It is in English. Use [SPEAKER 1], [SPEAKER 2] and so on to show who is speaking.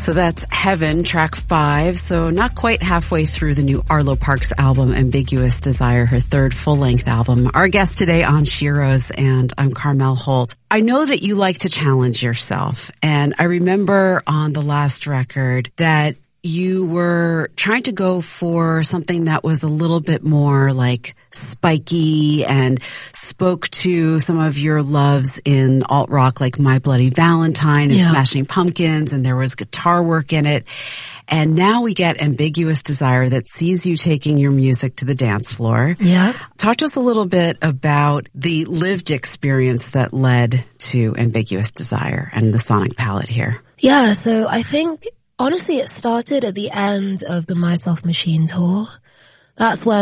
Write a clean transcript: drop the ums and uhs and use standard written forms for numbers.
[SPEAKER 1] So that's Heaven, track 5. So not quite halfway through the new Arlo Parks album, Ambiguous Desire, her third full-length album. Our guest today on Shiro's, and I'm Carmel Holt. I know that you like to challenge yourself, and I remember on the last record that you were trying to go for something that was a little bit more like spiky and spoke to some of your loves in alt rock, like My Bloody Valentine and Smashing Pumpkins, and there was guitar work in it. And now we get Ambiguous Desire that sees you taking your music to the dance floor.
[SPEAKER 2] Yeah.
[SPEAKER 1] Talk to us a little bit about the lived experience that led to Ambiguous Desire and the sonic palette here.
[SPEAKER 2] Yeah, so I think honestly, it started at the end of the My Soft Machine tour. That's when